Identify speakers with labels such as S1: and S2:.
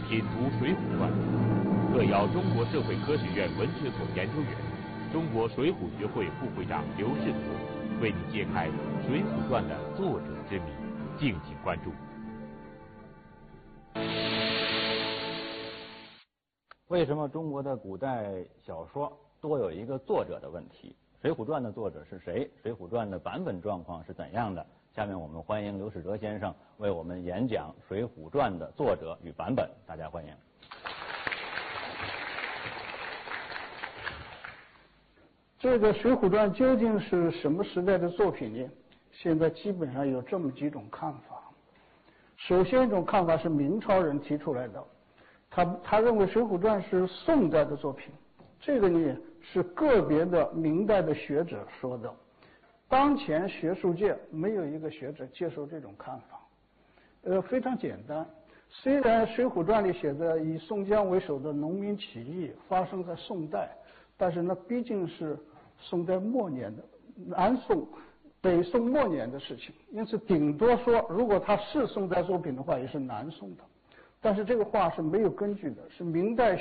S1: 品读《水浒传》，特邀中国社会科学院文史所研究员、中国水浒学会副会长刘世铎为你揭开《水浒传》的作者之谜，敬请关注。
S2: 为什么中国的古代小说多有一个作者的问题？《水浒传》的作者是谁？《水浒传》的版本状况是怎样的？下面我们欢迎刘世铎先生为我们演讲《水浒传》的作者与版本，大家欢迎。
S3: 这个《水浒传》究竟是什么时代的作品呢？现在基本上有这么几种看法。首先一种看法是明朝人提出来的，他认为《水浒传》是宋代的作品，这个呢是个别的明代的学者说的。当前学术界没有一个学者接受这种看法。非常简单，虽然《水浒传》里写的以宋江为首的农民起义发生在宋代，但是那毕竟是宋代末年的南宋、北宋末年的事情，因此顶多说，如果它是宋代作品的话，也是南宋的。但是这个话是没有根据的，是明代